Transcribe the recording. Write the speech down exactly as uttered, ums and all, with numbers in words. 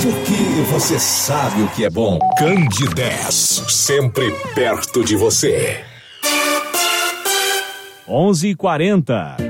porque você sabe o que é bom. Candidez, sempre perto de você. onze e quarenta.